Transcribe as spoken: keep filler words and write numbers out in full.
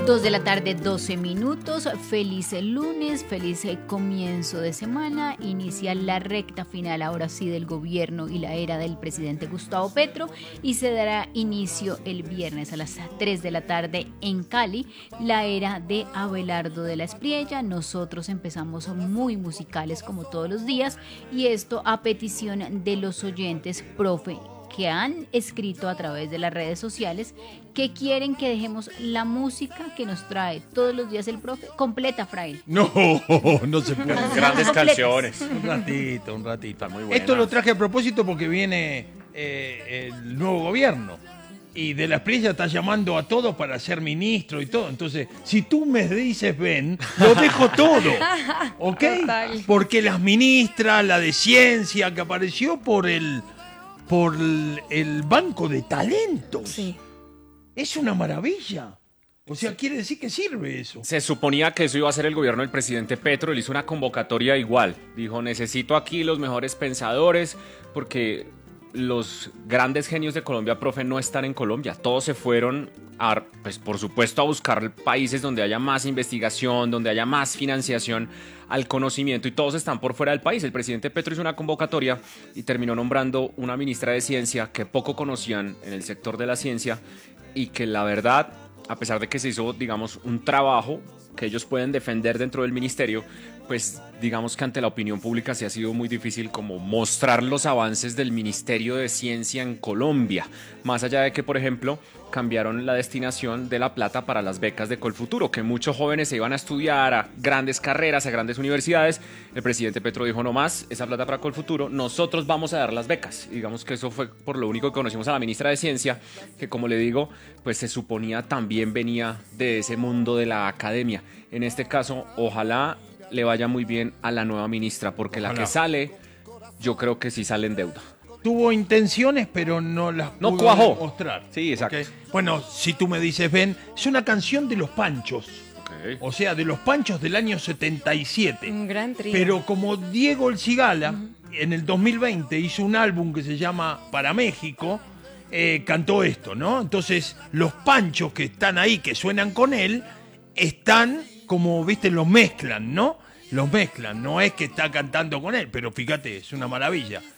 Dos de la tarde, doce minutos. Feliz lunes, feliz comienzo de semana. Inicia la recta final, ahora sí, del gobierno y la era del presidente Gustavo Petro, y se dará inicio el viernes a las tres de la tarde en Cali, la era de Abelardo de la Espriella. Nosotros empezamos muy musicales como todos los días, y esto a petición de los oyentes, profe, que han escrito a través de las redes sociales que quieren que dejemos la música que nos trae todos los días el profe completa, Fraile. No, no se puede. Grandes canciones. Un ratito, un ratito. Muy buena. Esto lo traje a propósito porque viene eh, el nuevo gobierno. Y de la Espriella está llamando a todos para ser ministro y todo. Entonces, si tú me dices ven, lo dejo todo. ¿Ok? Total. Porque las ministras, la de ciencia que apareció por el, por el, el banco de talentos. Sí. Es una maravilla. O sea, quiere decir que sirve eso. Se suponía que eso iba a ser el gobierno del presidente Petro. Él hizo una convocatoria igual. Dijo, necesito aquí los mejores pensadores porque los grandes genios de Colombia, profe, no están en Colombia. Todos se fueron, a, pues por supuesto, a buscar países donde haya más investigación, donde haya más financiación al conocimiento, y todos están por fuera del país. El presidente Petro hizo una convocatoria y terminó nombrando una ministra de ciencia que poco conocían en el sector de la ciencia, y que la verdad, a pesar de que se hizo, digamos, un trabajo que ellos pueden defender dentro del ministerio, pues digamos que ante la opinión pública sí ha sido muy difícil como mostrar los avances del Ministerio de Ciencia en Colombia, más allá de que, por ejemplo, cambiaron la destinación de la plata para las becas de Colfuturo, que muchos jóvenes se iban a estudiar a grandes carreras, a grandes universidades. El presidente Petro dijo, no más, esa plata para Colfuturo, nosotros vamos a dar las becas. Y digamos que eso fue por lo único que conocimos a la ministra de Ciencia, que, como le digo, pues se suponía también venía de ese mundo de la academia. En este caso, ojalá le vaya muy bien a la nueva ministra, porque la Ojalá. que sale, yo creo que sí sale en deuda. Tuvo intenciones, pero no las No pudo cuajó. mostrar. Sí, exacto. ¿Ok? Bueno, si tú me dices, ven, es una canción de Los Panchos. Okay. O sea, de Los Panchos del año setenta y siete. Un gran trío. Pero como Diego El Cigala, uh-huh, en el dos mil veinte hizo un álbum que se llama Para México, eh, cantó esto, ¿no? Entonces, los Panchos que están ahí, que suenan con él, están como, viste, los mezclan, ¿no? Los mezclan, no es que está cantando con él, pero fíjate, es una maravilla.